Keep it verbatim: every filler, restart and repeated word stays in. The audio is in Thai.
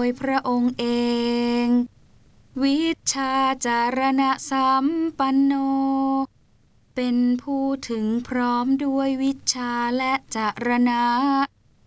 พระองค์เองวิชชาจารณะสัมปันโนเป็นผู้ถึงพร้อมด้วยวิชชาและจารณะ